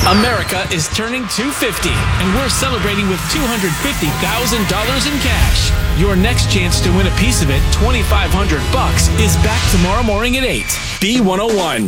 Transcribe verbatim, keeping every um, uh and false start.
America is turning two hundred fifty, and we're celebrating with two hundred fifty thousand dollars in cash. Your next chance to win a piece of it, twenty-five hundred bucks, is back tomorrow morning at eight. B one oh one.